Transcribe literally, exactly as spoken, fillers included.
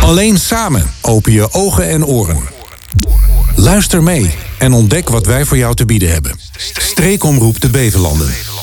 Alleen samen open je ogen en oren. Luister mee en ontdek wat wij voor jou te bieden hebben. Streekomroep de Beverlanden.